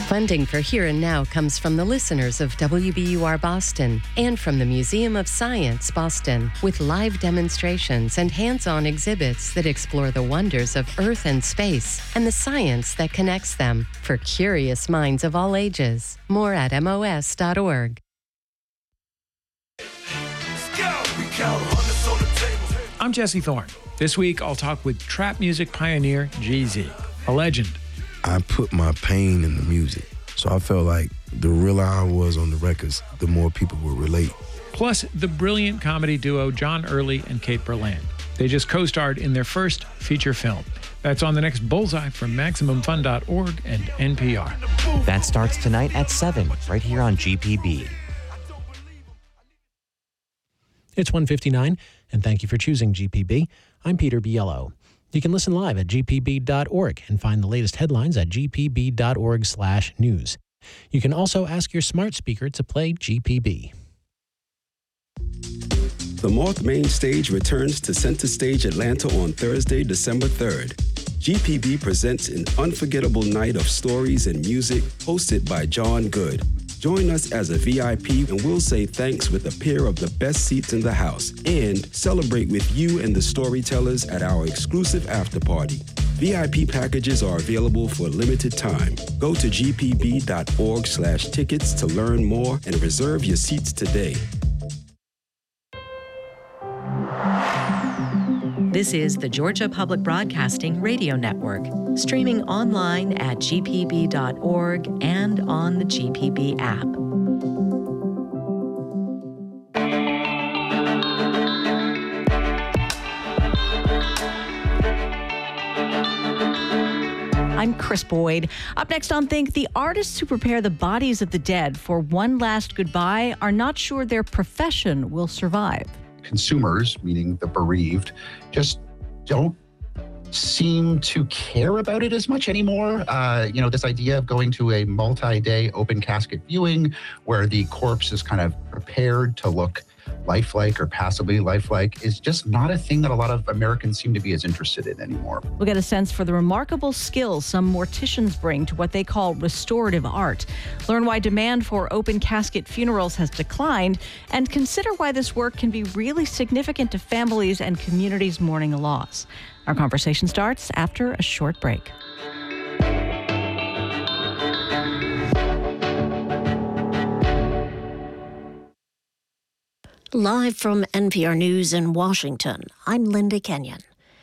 Funding for Here and Now comes from the listeners of WBUR Boston and from the Museum of Science, Boston, with live demonstrations and hands-on exhibits that explore the wonders of Earth and space and the science that connects them for curious minds of all ages. More at MOS.org. I'm Jesse Thorne. This week, I'll talk with trap music pioneer Jay-Z, a legend. I put my pain in the music, so I felt like the realer I was on the records, the more people would relate. Plus, the brilliant comedy duo John Early and Kate Berland. They just co-starred in their first feature film. That's on the next Bullseye from MaximumFun.org and NPR. That starts tonight at 7, right here on GPB. It's 1:59, and thank you for choosing GPB. I'm Peter Biello. You can listen live at gpb.org and find the latest headlines at gpb.org/news. You can also ask your smart speaker to play GPB. The Moth Main Stage returns to Center Stage Atlanta on Thursday, December 3rd. GPB presents an unforgettable night of stories and music hosted by John Good. Join us as a VIP and we'll say thanks with a pair of the best seats in the house and celebrate with you and the storytellers at our exclusive after party. VIP packages are available for a limited time. Go to gpb.org/tickets to learn more and reserve your seats today. This is the Georgia Public Broadcasting Radio Network, streaming online at gpb.org and on the GPB app. I'm Chris Boyd. Up next on Think, the artists who prepare the bodies of the dead for one last goodbye are not sure their profession will survive. Consumers, meaning the bereaved, just don't seem to care about it as much anymore. This idea of going to a multi-day open casket viewing where the corpse is kind of prepared to look lifelike or passably lifelike is just not a thing that a lot of Americans seem to be as interested in anymore. We'll get a sense for the remarkable skills some morticians bring to what they call restorative art. Learn why demand for open casket funerals has declined, and consider why this work can be really significant to families and communities mourning a loss. Our conversation starts after a short break. Live from NPR News in Washington, I'm Linda Kenyon.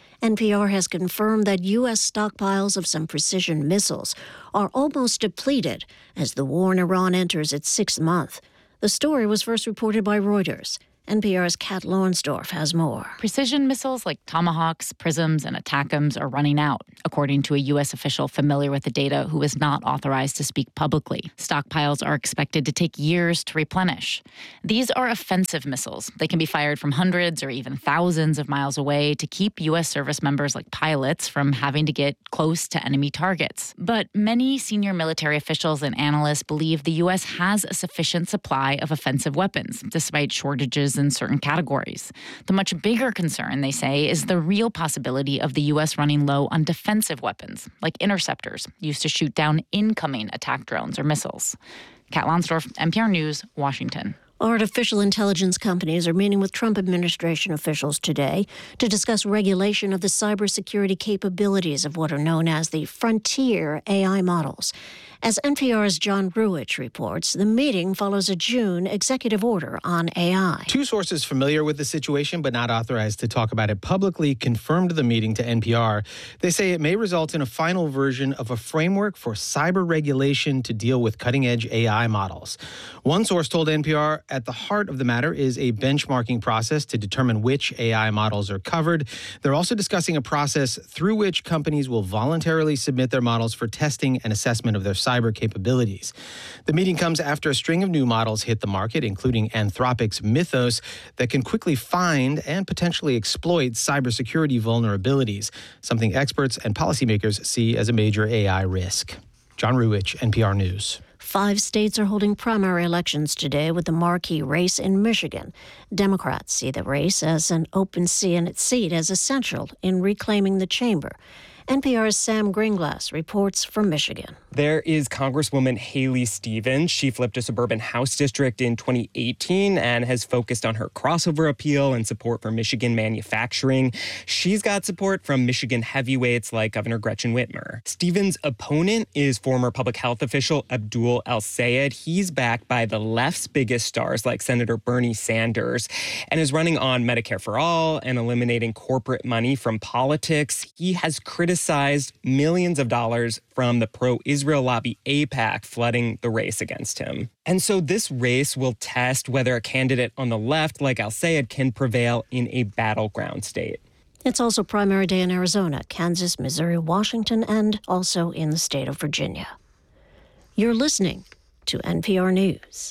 NPR has confirmed that U.S. stockpiles of some precision missiles are almost depleted as the war in Iran enters its sixth month. The story was first reported by Reuters. NPR's Kat Lornsdorf has more. Precision missiles like Tomahawks, Prisms, and ATACMS are running out, according to a U.S. official familiar with the data who is not authorized to speak publicly. Stockpiles are expected to take years to replenish. These are offensive missiles. They can be fired from hundreds or even thousands of miles away to keep U.S. service members like pilots from having to get close to enemy targets. But many senior military officials and analysts believe the U.S. has a sufficient supply of offensive weapons, despite shortages in certain categories. The much bigger concern, they say, is the real possibility of the U.S. running low on defensive weapons, like interceptors, used to shoot down incoming attack drones or missiles. Kat Lonsdorf, NPR News, Washington. Artificial intelligence companies are meeting with Trump administration officials today to discuss regulation of the cybersecurity capabilities of what are known as the frontier AI models. As NPR's John Ruich reports, the meeting follows a June executive order on AI. Two sources familiar with the situation but not authorized to talk about it publicly confirmed the meeting to NPR. They say it may result in a final version of a framework for cyber regulation to deal with cutting-edge AI models. One source told NPR at the heart of the matter is a benchmarking process to determine which AI models are covered. They're also discussing a process through which companies will voluntarily submit their models for testing and assessment of their cyber capabilities. The meeting comes after a string of new models hit the market, including Anthropic's Mythos, that can quickly find and potentially exploit cybersecurity vulnerabilities, something experts and policymakers see as a major AI risk. John Ruich, NPR News. 5 states are holding primary elections today with the marquee race in Michigan. Democrats see the race as an open seat as essential in reclaiming the chamber. NPR's Sam Gringlas reports from Michigan. There is Congresswoman Haley Stevens. She flipped a suburban House district in 2018 and has focused on her crossover appeal and support for Michigan manufacturing. She's got support from Michigan heavyweights like Governor Gretchen Whitmer. Stevens' opponent is former public health official Abdul El-Sayed. He's backed by the left's biggest stars like Senator Bernie Sanders and is running on Medicare for All and eliminating corporate money from politics. He has criticized millions of dollars from the pro-Israel lobby AIPAC flooding the race against him. And so this race will test whether a candidate on the left like El-Sayed can prevail in a battleground state. It's also primary day in Arizona, Kansas, Missouri, Washington, and also in the state of Virginia. You're listening to NPR News.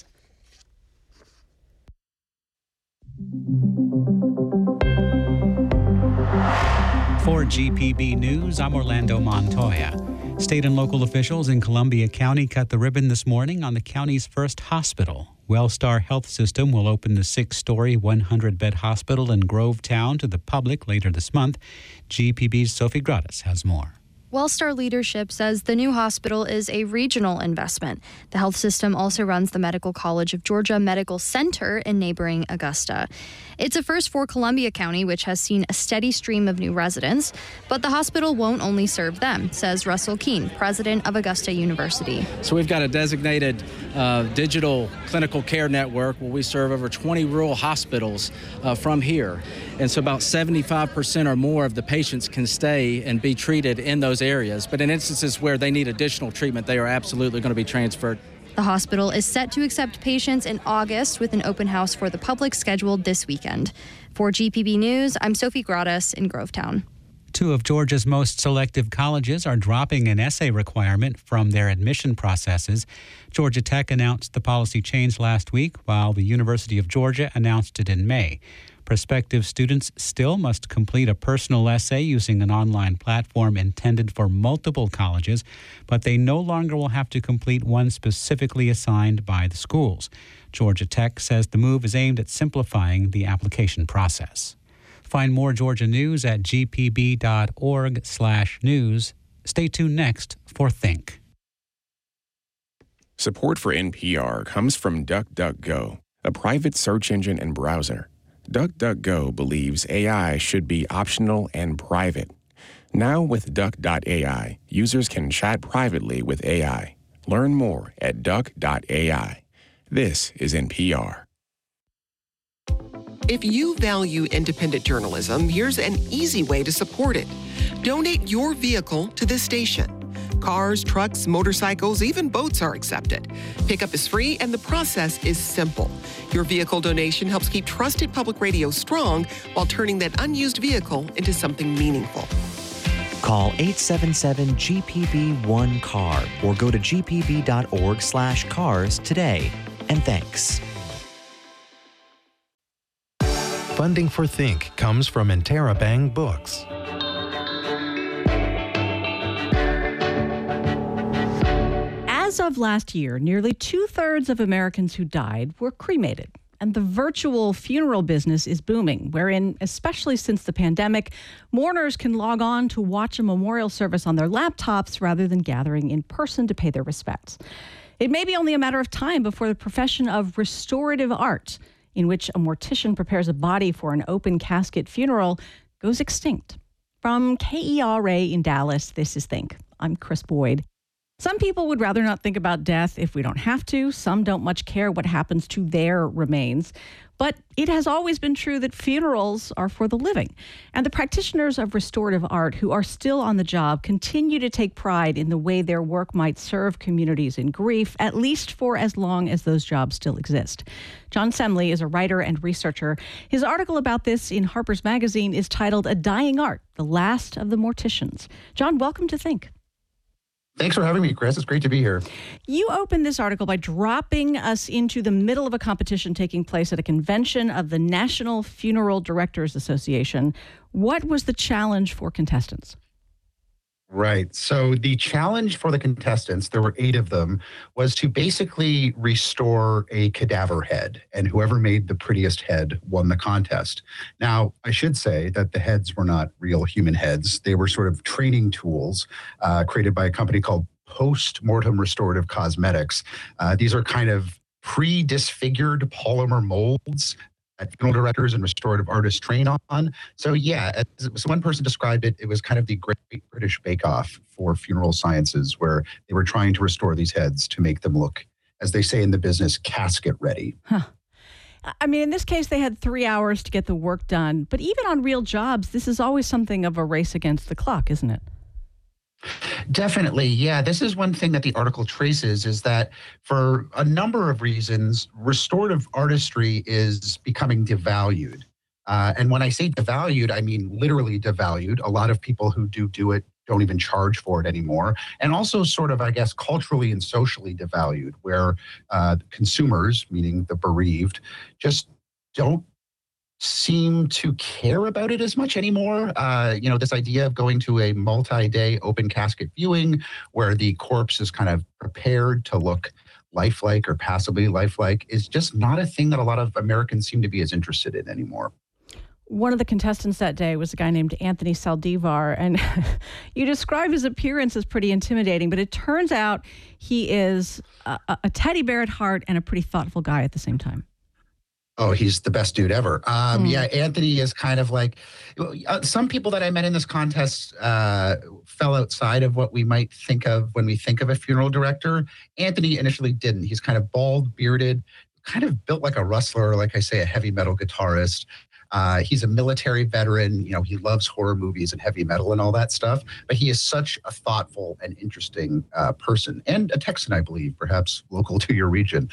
For GPB News, I'm Orlando Montoya. State and local officials in Columbia County cut the ribbon this morning on the county's first hospital. Wellstar Health System will open the 6-story, 100-bed hospital in Grovetown to the public later this month. GPB's Sophie Gratis has more. Wellstar leadership says the new hospital is a regional investment. The health system also runs the Medical College of Georgia Medical Center in neighboring Augusta. It's a first for Columbia County, which has seen a steady stream of new residents. But the hospital won't only serve them, says Russell Keene, president of Augusta University. So we've got a designated digital clinical care network where we serve over 20 rural hospitals from here. And so about 75% or more of the patients can stay and be treated in those areas. But in instances where they need additional treatment, they are absolutely going to be transferred. The hospital is set to accept patients in August with an open house for the public scheduled this weekend. For GPB News, I'm Sophie Gratis in Grovetown. 2 of Georgia's most selective colleges are dropping an essay requirement from their admission processes. Georgia Tech announced the policy change last week, while the University of Georgia announced it in May. Prospective students still must complete a personal essay using an online platform intended for multiple colleges, but they no longer will have to complete one specifically assigned by the schools. Georgia Tech says the move is aimed at simplifying the application process. Find more Georgia news at gpb.org/news. Stay tuned next for Think. Support for NPR comes from DuckDuckGo, a private search engine and browser. DuckDuckGo believes AI should be optional and private. Now with Duck.ai, users can chat privately with AI. Learn more at Duck.ai. This is NPR. If you value independent journalism, here's an easy way to support it. Donate your vehicle to this station. Cars, trucks, motorcycles, even boats are accepted. Pickup is free and the process is simple. Your vehicle donation helps keep trusted public radio strong while turning that unused vehicle into something meaningful. Call 877-GPB-1-CAR or go to gpb.org/cars today. And thanks. Funding for Think comes from Interabang Books. As of last year, nearly 2/3 of Americans who died were cremated. And the virtual funeral business is booming, wherein, especially since the pandemic, mourners can log on to watch a memorial service on their laptops rather than gathering in person to pay their respects. It may be only a matter of time before the profession of restorative art, in which a mortician prepares a body for an open casket funeral, goes extinct. From KERA in Dallas, this is Think. I'm Chris Boyd. Some people would rather not think about death if we don't have to. Some don't much care what happens to their remains. But it has always been true that funerals are for the living. And the practitioners of restorative art who are still on the job continue to take pride in the way their work might serve communities in grief, at least for as long as those jobs still exist. John Semley is a writer and researcher. His article about this in Harper's Magazine is titled A Dying Art, The Last of the Morticians. John, welcome to Think. Thanks for having me, Chris. It's great to be here. You opened this article by dropping us into the middle of a competition taking place at a convention of the National Funeral Directors Association. What was the challenge for contestants? Right. So the challenge for the contestants, there were 8 of them, was to basically restore a cadaver head. And whoever made the prettiest head won the contest. Now, I should say that the heads were not real human heads. They were sort of training tools created by a company called Post-Mortem Restorative Cosmetics. These are kind of pre-disfigured polymer molds that funeral directors and restorative artists train on. So yeah, as one person described it, it was kind of the Great British Bake Off for funeral sciences, where they were trying to restore these heads to make them look, as they say in the business, casket ready. Huh. I mean, in this case, they had 3 hours to get the work done. But even on real jobs, this is always something of a race against the clock, isn't it? Definitely. Yeah. This is one thing that the article traces, is that for a number of reasons, restorative artistry is becoming devalued. And when I say devalued, I mean literally devalued. A lot of people who do it don't even charge for it anymore. And also sort of, I guess, culturally and socially devalued, where consumers, meaning the bereaved, just don't seem to care about it as much anymore. This idea of going to a multi-day open casket viewing where the corpse is kind of prepared to look lifelike or passively lifelike is just not a thing that a lot of Americans seem to be as interested in anymore. One of the contestants that day was a guy named Anthony Saldivar, and you describe his appearance as pretty intimidating, but it turns out he is a teddy bear at heart and a pretty thoughtful guy at the same time. Oh, he's the best dude ever. Yeah, Anthony is kind of like, some people that I met in this contest fell outside of what we might think of when we think of a funeral director. Anthony initially didn't. He's kind of bald, bearded, kind of built like a rustler, like I say, a heavy metal guitarist. He's a military veteran. He loves horror movies and heavy metal and all that stuff. But he is such a thoughtful and interesting person, and a Texan, I believe, perhaps local to your region.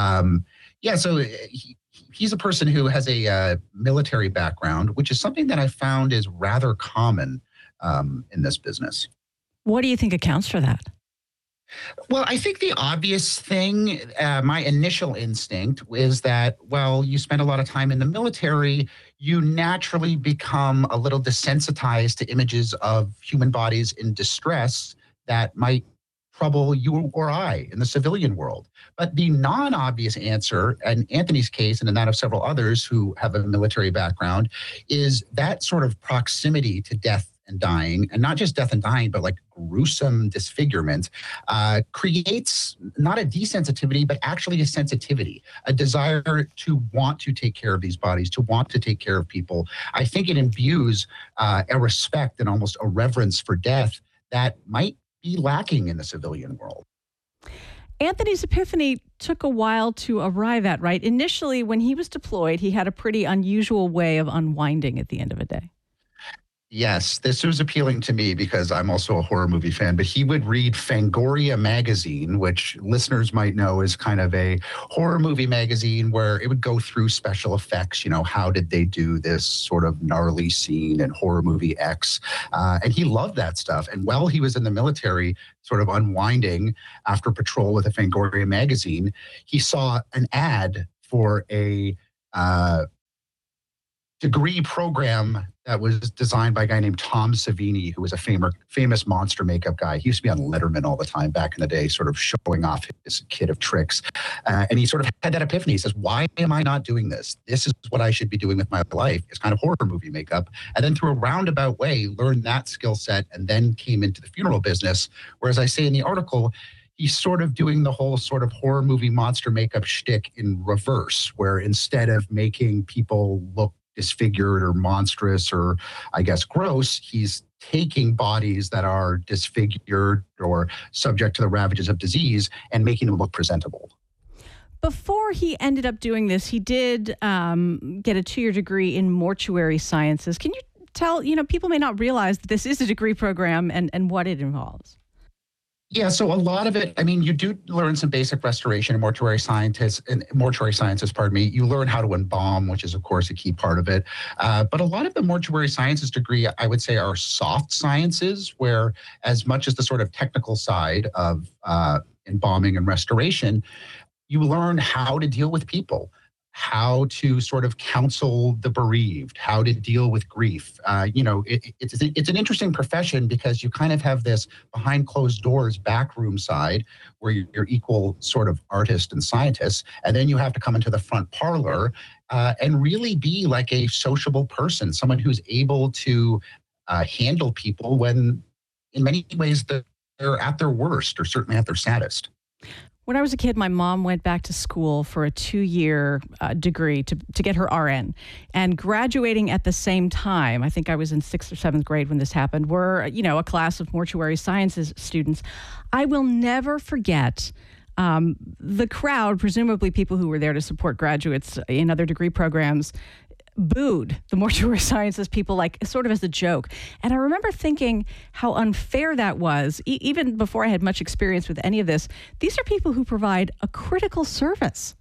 So he's a person who has a military background, which is something that I found is rather common in this business. What do you think accounts for that? Well, I think the obvious thing, my initial instinct is that, well, you spend a lot of time in the military, you naturally become a little desensitized to images of human bodies in distress that might trouble you or I in the civilian world. But the non-obvious answer, in Anthony's case and in that of several others who have a military background, is that sort of proximity to death and dying, and not just death and dying, but like gruesome disfigurement, creates not a desensitivity, but actually a sensitivity, a desire to want to take care of these bodies, to want to take care of people. I think it imbues a respect and almost a reverence for death that might be lacking in the civilian world. Anthony's epiphany took a while to arrive at, right? Initially, when he was deployed, he had a pretty unusual way of unwinding at the end of a day. Yes, this was appealing to me because I'm also a horror movie fan, but he would read Fangoria magazine, which listeners might know is kind of a horror movie magazine where it would go through special effects. How did they do this sort of gnarly scene in horror movie X? And he loved that stuff. And while he was in the military, sort of unwinding after patrol with a Fangoria magazine, he saw an ad for a degree program that was designed by a guy named Tom Savini, who was a famous monster makeup guy. He used to be on Letterman all the time back in the day, sort of showing off his kit of tricks. And he sort of had that epiphany. He says, why am I not doing this? This is what I should be doing with my life. It's kind of horror movie makeup. And then through a roundabout way, learned that skill set and then came into the funeral business. Whereas I say in the article, he's sort of doing the whole sort of horror movie monster makeup shtick in reverse, where instead of making people look disfigured or monstrous or, I guess, gross, he's taking bodies that are disfigured or subject to the ravages of disease and making them look presentable. Before he ended up doing this, he did get a 2-year degree in mortuary sciences. Can you tell, people may not realize that this is a degree program and what it involves? Yeah, so a lot of it, you do learn some basic restoration in mortuary sciences, You learn how to embalm, which is, of course, a key part of it. But a lot of the mortuary sciences degree, I would say, are soft sciences, where as much as the sort of technical side of embalming and restoration, you learn how to deal with people. how to sort of counsel the bereaved, how to deal with grief. It's an interesting profession because you kind of have this behind closed doors backroom side where you're equal sort of artist and scientist, and then you have to come into the front parlor and really be like a sociable person, someone who's able to handle people when, in many ways, they're at their worst or certainly at their saddest. When I was a kid, my mom went back to school for a 2-year degree to get her RN. And graduating at the same time, I think I was in 6th or 7th grade when this happened, were, a class of mortuary sciences students. I will never forget the crowd, presumably people who were there to support graduates in other degree programs, booed the mortuary sciences people like sort of as a joke. And I remember thinking how unfair that was. Even before I had much experience with any of this, these are people who provide a critical service.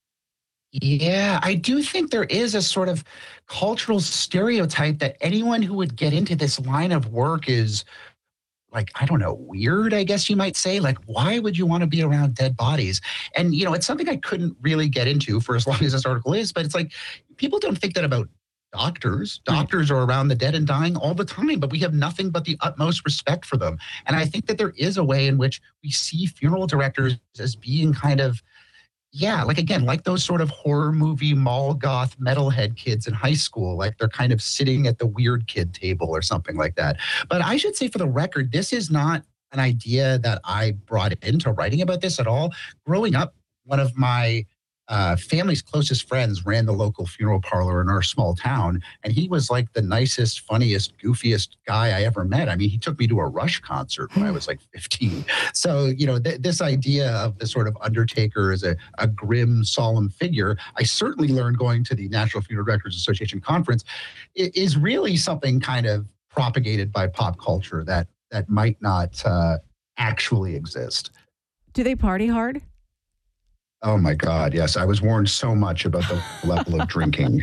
Yeah, I do think there is a sort of cultural stereotype that anyone who would get into this line of work is like, I don't know, weird, I guess you might say. Like, why would you want to be around dead bodies? And, it's something I couldn't really get into for as long as this article is, but it's like, people don't think that about doctors. Doctors are around the dead and dying all the time, but we have nothing but the utmost respect for them. And I think that there is a way in which we see funeral directors as being kind of, like those sort of horror movie mall goth metalhead kids in high school, like they're kind of sitting at the weird kid table or something like that. But I should say, for the record, this is not an idea that I brought into writing about this at all. Growing up, one of my family's closest friends ran the local funeral parlor in our small town, and he was like the nicest, funniest, goofiest guy I ever met. I mean, he took me to a Rush concert when I was like 15. So, this idea of the sort of undertaker as a grim, solemn figure, I certainly learned going to the National Funeral Directors Association conference, is really something kind of propagated by pop culture that might not actually exist. Do they party hard? Oh my God, yes. I was warned so much about the level of drinking.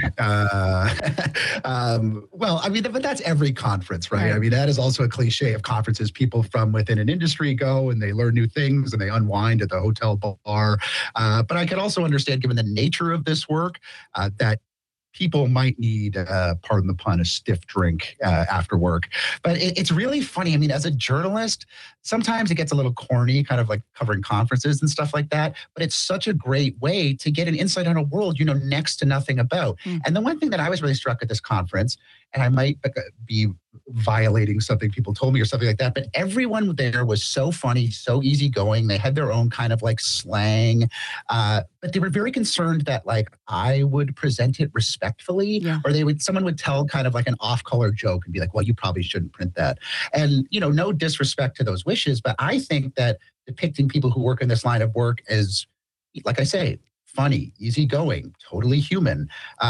But that's every conference, right? I mean, that is also a cliche of conferences. People from within an industry go and they learn new things and they unwind at the hotel bar. But I could also understand, given the nature of this work, that people might need, pardon the pun, a stiff drink after work. But it's really funny. I mean, as a journalist, sometimes it gets a little corny, kind of like covering conferences and stuff like that. But it's such a great way to get an insight on a world you know next to nothing about. And the one thing that I was really struck at this conference, and I might be violating something people told me or something like that, but everyone there was so funny, so easygoing. They had their own kind of like slang, but they were very concerned that like I would present it respectfully, or someone would tell kind of like an off-color joke and be like, well, you probably shouldn't print that. And, no disrespect to those wishes, but I think that depicting people who work in this line of work as, like I say, funny, easygoing, totally human,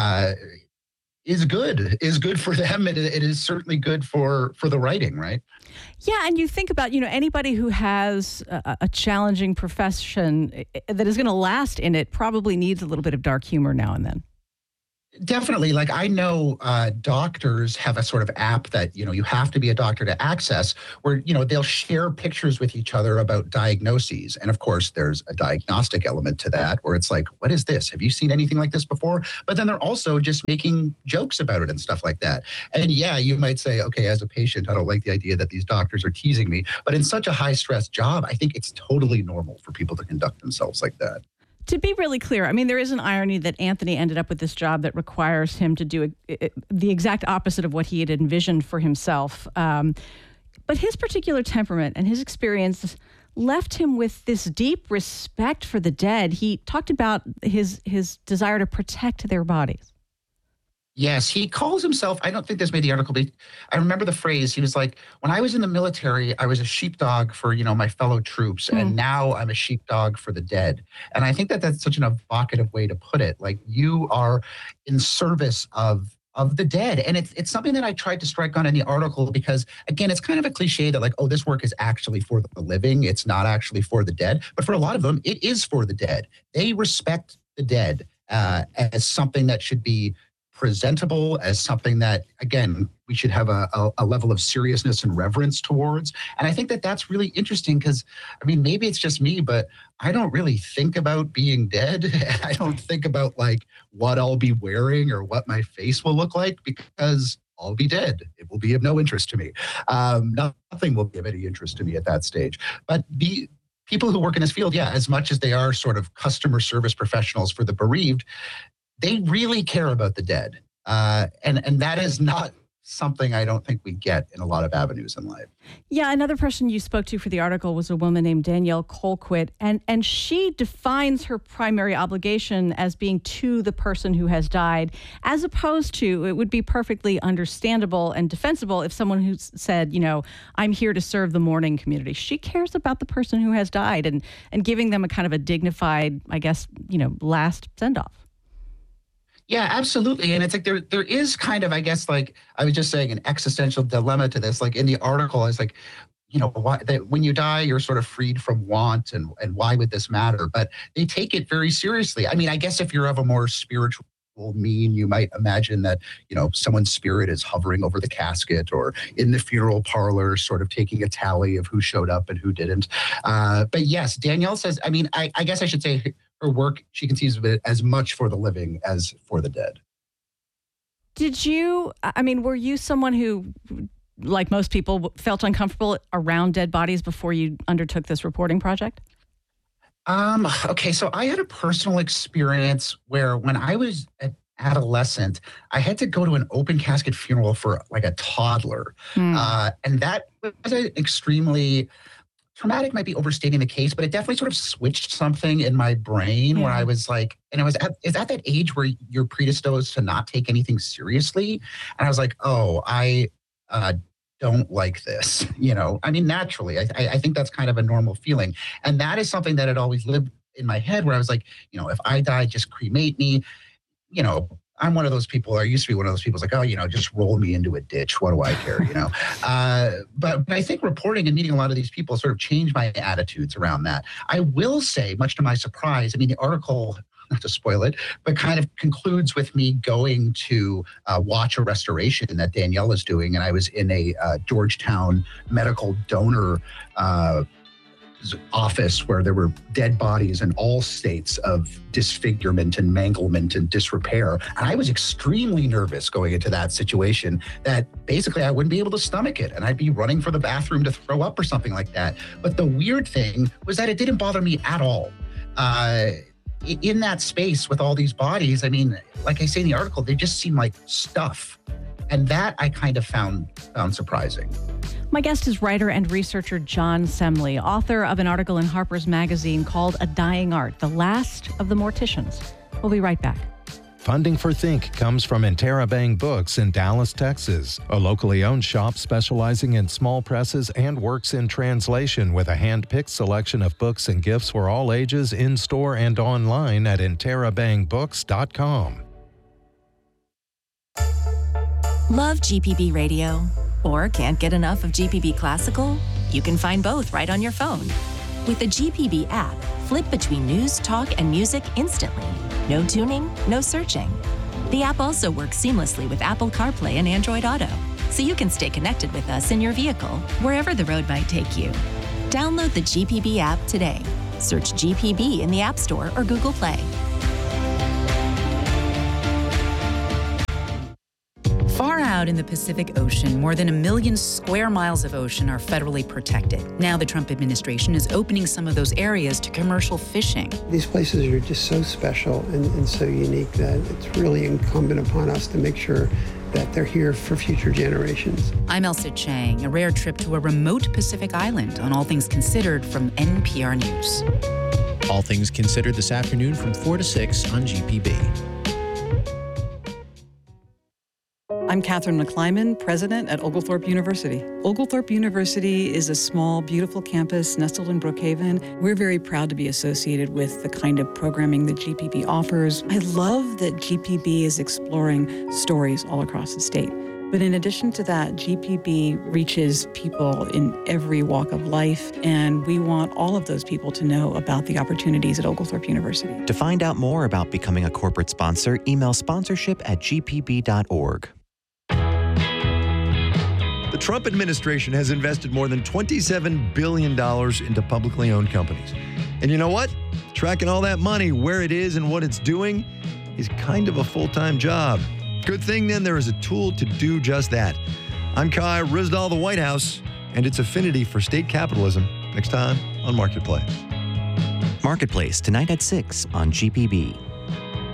is good for them. It is certainly good for the writing, right? Yeah, and you think about, anybody who has a challenging profession that is going to last in it probably needs a little bit of dark humor now and then. Definitely. Like I know doctors have a sort of app that, you have to be a doctor to access where, they'll share pictures with each other about diagnoses. And of course, there's a diagnostic element to that where it's like, what is this? Have you seen anything like this before? But then they're also just making jokes about it and stuff like that. And yeah, you might say, okay, as a patient, I don't like the idea that these doctors are teasing me. But in such a high stress job, I think it's totally normal for people to conduct themselves like that. To be really clear, I mean, there is an irony that Anthony ended up with this job that requires him to do the exact opposite of what he had envisioned for himself. But his particular temperament and his experience left him with this deep respect for the dead. He talked about his desire to protect their bodies. Yes, he calls himself, I don't think this made the article, but I remember the phrase. He was like, when I was in the military, I was a sheepdog for, my fellow troops, and now I'm a sheepdog for the dead. And I think that that's such an evocative way to put it. Like, you are in service of the dead. And it's something that I tried to strike on in the article because, again, it's kind of a cliche that like, oh, this work is actually for the living. It's not actually for the dead. But for a lot of them, it is for the dead. They respect the dead as something that should be presentable, as something that, again, we should have a level of seriousness and reverence towards. And I think that that's really interesting because, I mean, maybe it's just me, but I don't really think about being dead. I don't think about like what I'll be wearing or what my face will look like because I'll be dead. It will be of no interest to me. Nothing will be of any interest to me at that stage. But the people who work in this field, yeah, as much as they are sort of customer service professionals for the bereaved, they really care about the dead. And that is not something I don't think we get in a lot of avenues in life. Yeah, another person you spoke to for the article was a woman named Danielle Colquitt, and she defines her primary obligation as being to the person who has died, as opposed to, it would be perfectly understandable and defensible if someone who said, you know, I'm here to serve the mourning community. She cares about the person who has died and giving them a kind of a dignified, I guess, you know, last send-off. Yeah, absolutely. And it's like there is kind of, I guess, like I was just saying, an existential dilemma to this. Like in the article, it's like, you know, why, that when you die, you're sort of freed from want and why would this matter? But they take it very seriously. I mean, I guess if you're of a more spiritual mean, you might imagine that, you know, someone's spirit is hovering over the casket or in the funeral parlor, sort of taking a tally of who showed up and who didn't. But yes, Danielle says, I mean, I guess I should say her work, she conceives of it as much for the living as for the dead. Did you, I mean, were you someone who, like most people, felt uncomfortable around dead bodies before you undertook this reporting project? Okay, so I had a personal experience where when I was an adolescent, I had to go to an open casket funeral for like a toddler. And that was an extremely traumatic, might be overstating the case, but it definitely sort of switched something in my brain where I was like, and I was at that age where you're predisposed to not take anything seriously. And I was like, oh, I don't like this, you know. I mean, naturally, I think that's kind of a normal feeling. And that is something that had always lived in my head where I was like, you know, if I die, just cremate me. You know, I'm one of those people, or I used to be one of those people, like, oh, you know, just roll me into a ditch. What do I care, you know? But I think reporting and meeting a lot of these people sort of changed my attitudes around that. I will say, much to my surprise, I mean, the article, not to spoil it, but kind of concludes with me going to watch a restoration that Danielle is doing. And I was in a Georgetown medical donor office where there were dead bodies in all states of disfigurement and manglement and disrepair. And I was extremely nervous going into that situation that basically I wouldn't be able to stomach it and I'd be running for the bathroom to throw up or something like that. But the weird thing was that it didn't bother me at all. In that space with all these bodies, I mean, like I say in the article, they just seem like stuff. And that I kind of found surprising. My guest is writer and researcher John Semley, author of an article in Harper's Magazine called A Dying Art, The Last of the Morticians. We'll be right back. Funding for Think comes from Interabang Books in Dallas, Texas, a locally owned shop specializing in small presses and works in translation with a hand-picked selection of books and gifts for all ages in-store and online at interabangbooks.com. Love GPB Radio? Or can't get enough of GPB Classical? You can find both right on your phone. With the GPB app, flip between news, talk, and music instantly. No tuning, no searching. The app also works seamlessly with Apple CarPlay and Android Auto, so you can stay connected with us in your vehicle, wherever the road might take you. Download the GPB app today. Search GPB in the App Store or Google Play. Far out in the Pacific Ocean, more than 1 million square miles of ocean are federally protected. Now the Trump administration is opening some of those areas to commercial fishing. These places are just so special and so unique that it's really incumbent upon us to make sure that they're here for future generations. I'm Elsa Chang, a rare trip to a remote Pacific island on All Things Considered from NPR News. All Things Considered this afternoon from 4 to 6 on GPB. I'm Catherine McClyman, president at Oglethorpe University. Oglethorpe University is a small, beautiful campus nestled in Brookhaven. We're very proud to be associated with the kind of programming that GPB offers. I love that GPB is exploring stories all across the state. But in addition to that, GPB reaches people in every walk of life, and we want all of those people to know about the opportunities at Oglethorpe University. To find out more about becoming a corporate sponsor, email sponsorship@gpb.org. The Trump administration has invested more than $27 billion into publicly owned companies. And you know what? Tracking all that money, where it is and what it's doing is kind of a full-time job. Good thing then there is a tool to do just that. I'm Kai Ryssdal, the White House, and its affinity for state capitalism. Next time on Marketplace. Marketplace, tonight at 6 on GPB.